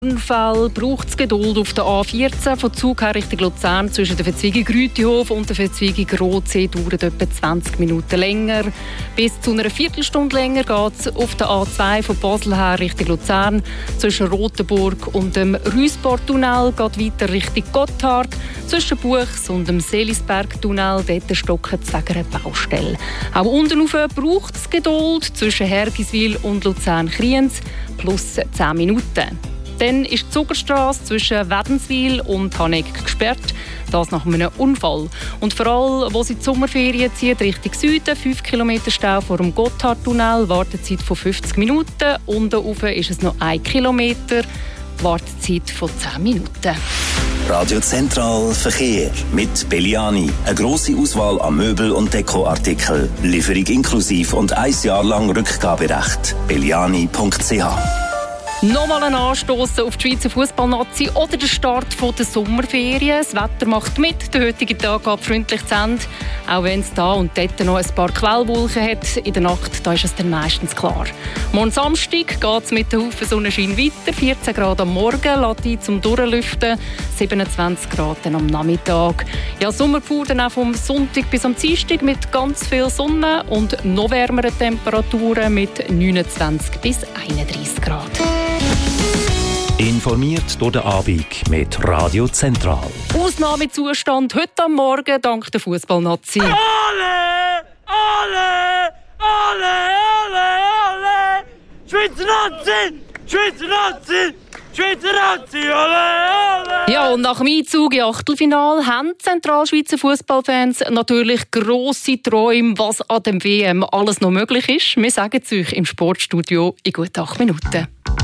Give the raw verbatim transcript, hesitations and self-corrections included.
Unfall braucht es Geduld auf der A vierzehn von Zug her Richtung Luzern zwischen der Verzweigung Rütihof und der Verzweigung Rotsee dauert etwa zwanzig Minuten länger. Bis zu einer Viertelstunde länger geht es auf der A zwei von Basel her Richtung Luzern zwischen Rotenburg und dem Rüsbortunnel geht weiter Richtung Gotthard. Zwischen Buchs und dem Selisbergtunnel dort stocken es wegen einer Baustelle. Auch unten rauf braucht es Geduld zwischen Hergiswil und Luzern-Kriens plus zehn Minuten. Dann ist die Zuckerstrasse zwischen Wädenswil und Haneck gesperrt. Das nach einem Unfall. Und vor allem, wo sie die Sommerferien ziehen, Richtung Süden, fünf Kilometer Stau vor dem Gotthardtunnel, Wartezeit von fünfzig Minuten. Unten rauf ist es noch ein Kilometer, Wartezeit von zehn Minuten. Radio Zentral Verkehr mit Belliani. Eine grosse Auswahl an Möbel- und Dekoartikeln. Lieferung inklusiv und ein Jahr lang Rückgaberecht. belliani punkt c h. Nochmal ein Anstoss auf die Schweizer Fußballnazi oder der Start der Sommerferien. Das Wetter macht mit, der heutige Tag geht freundlich zu Ende. Auch wenn es da und dort noch ein paar Quellwolken hat, in der Nacht da ist es dann meistens klar. Morgen Samstag geht es mit dem Haufen Sonnenschein weiter. vierzehn Grad am Morgen, Lati zum Durchlüften, siebenundzwanzig Grad dann am Nachmittag. Ja, Sommerpur dann auch vom Sonntag bis am Dienstag mit ganz viel Sonne und noch wärmeren Temperaturen mit neunundzwanzig bis einunddreissig Grad. Informiert durch den Abend mit Radio Zentral. Ausnahmezustand heute am Morgen dank der Fußballnazi. Alle! Alle! Alle! Alle! Alle! Schweizer Nazi! Schweizer Nazi! Schweizer Nazi! Alle! Alle! Ja, und nach dem Einzug im Achtelfinale haben Zentralschweizer Fußballfans natürlich grosse Träume, was an dem W M alles noch möglich ist. Wir sagen es euch im Sportstudio in gut acht Minuten.